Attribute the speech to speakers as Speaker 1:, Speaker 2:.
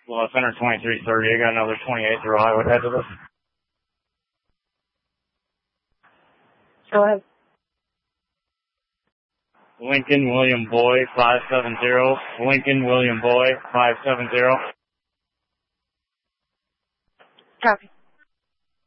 Speaker 1: Well, it's under 2330. I got another 28 through highway ahead of us.
Speaker 2: Go ahead.
Speaker 1: Lincoln William Boy 570. Lincoln William Boy 570.
Speaker 2: Copy.